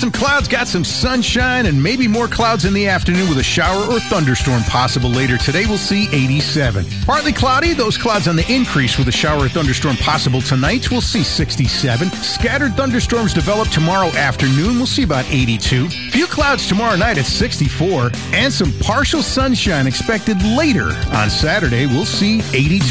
some clouds, got some sunshine, and maybe more clouds in the afternoon with a shower or thunderstorm possible later today. We'll see 87. Partly cloudy, those clouds on the increase with a shower or thunderstorm possible tonight. We'll see 67. Scattered thunderstorms develop tomorrow afternoon. We'll see about 82. Few clouds tomorrow night at 64. And some partial sunshine expected later on Saturday. We'll see 82.